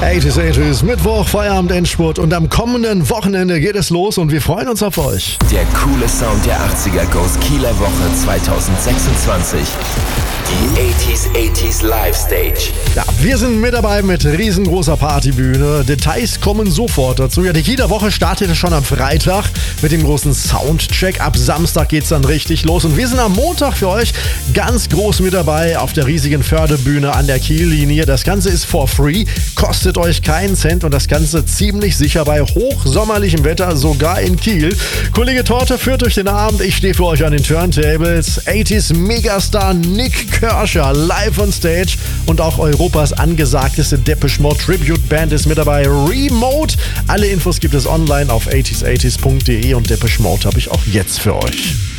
80s, Mittwoch, Feierabend, Endspurt und am kommenden Wochenende geht es los und wir freuen uns auf euch. Der coole Sound der 80er Goes Kieler Woche 2026. Die 80s Live Stage. Ja, wir sind mit dabei mit riesengroßer Partybühne. Details kommen sofort dazu. Ja, die Kieler Woche startete schon am Freitag mit dem großen Soundcheck. Ab Samstag geht's dann richtig los und wir sind am Montag für euch ganz groß mit dabei auf der riesigen Förderbühne an der Kiellinie. Das Ganze ist for free, kostet euch keinen Cent und das Ganze ziemlich sicher bei hochsommerlichem Wetter, sogar in Kiel. Kollege Torte führt durch den Abend. Ich stehe für euch an den Turntables. 80s Megastar Nik Kershaw live on stage und auch Europas angesagteste Depeche Mode Tribute Band ist mit dabei, Remote. Alle Infos gibt es online auf 80s80s.de und Depeche Mode habe ich auch jetzt für euch.